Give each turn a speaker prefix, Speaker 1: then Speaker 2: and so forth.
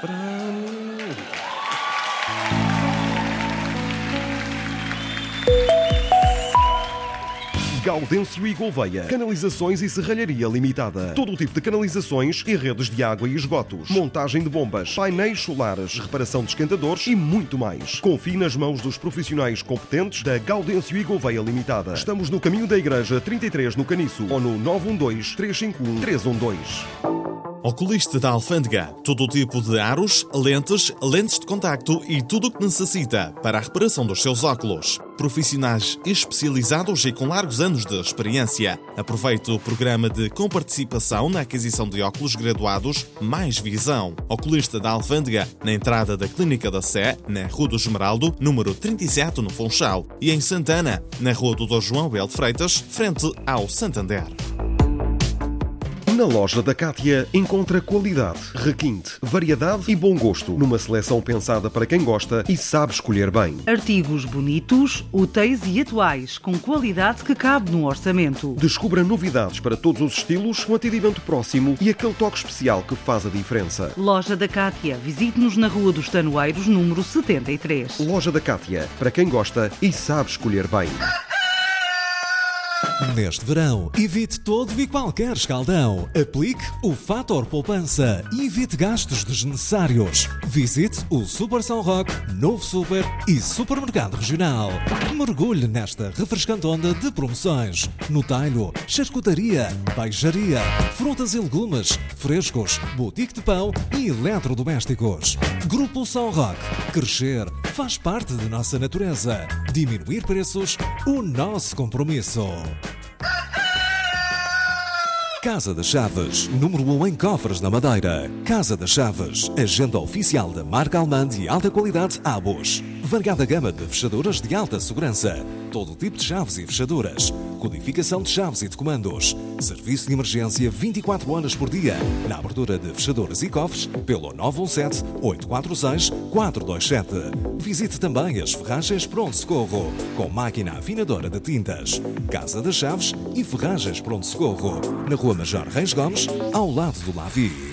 Speaker 1: Gaudêncio e Gouveia, Canalizações e Serralharia Limitada. Todo o tipo de canalizações e redes de água e esgotos. Montagem de bombas, painéis solares, reparação de esquentadores e muito mais. Confie nas mãos dos profissionais competentes da Gaudêncio e Gouveia Limitada. Estamos no caminho da Igreja 33 no Caniço ou no 912-351-312.
Speaker 2: Oculista da Alfândega. Todo o tipo de aros, lentes, lentes de contacto e tudo o que necessita para a reparação dos seus óculos. Profissionais especializados e com largos anos de experiência. Aproveite o programa de comparticipação na aquisição de óculos graduados Mais Visão. Oculista da Alfândega, na entrada da Clínica da Sé, na Rua do Esmeraldo, número 37, no Funchal. E em Santana, na Rua do Dr. João Belo de Freitas, frente ao Santander.
Speaker 1: Na loja da Cátia encontra qualidade, requinte, variedade e bom gosto, numa seleção pensada para quem gosta e sabe escolher bem.
Speaker 3: Artigos bonitos, úteis e atuais, com qualidade que cabe no orçamento.
Speaker 1: Descubra novidades para todos os estilos, um atendimento próximo e aquele toque especial que faz a diferença.
Speaker 3: Loja da Cátia. Visite-nos na Rua dos Tanoeiros, número 73.
Speaker 1: Loja da Cátia, para quem gosta e sabe escolher bem.
Speaker 4: Neste verão, evite todo e qualquer escaldão. Aplique o Fator Poupança e evite gastos desnecessários. Visite o Super São Roque, Novo Super e Supermercado Regional. Mergulhe nesta refrescante onda de promoções. No talho, charcutaria, peixaria, frutas e legumes, frescos, boutique de pão e eletrodomésticos. Grupo São Roque. Crescer faz parte de nossa natureza. Diminuir preços, o nosso compromisso. Casa das Chaves, número 1 em cofres na Madeira. Casa das Chaves, agenda oficial da marca alemã de alta qualidade Abus. Variada gama de fechaduras de alta segurança. Todo tipo de chaves e fechaduras. Codificação de chaves e de comandos. Serviço de emergência 24 horas por dia. Na abertura de fechaduras e cofres pelo 917-846-427. Visite também as ferragens Pronto Socorro, com máquina afinadora de tintas. Casa das Chaves e Ferragens Pronto Socorro. Na Rua Major Reis Gomes, ao lado do Lavi.